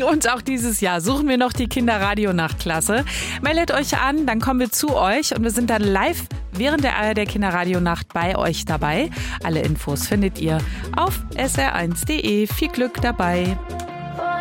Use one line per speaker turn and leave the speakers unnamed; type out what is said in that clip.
Und auch dieses Jahr suchen wir noch die Kinderradionacht-Klasse. Meldet euch an, dann kommen wir zu euch und wir sind dann live während der ARD Kinderradionacht bei euch dabei. Alle Infos findet ihr auf sr1.de. Viel Glück dabei.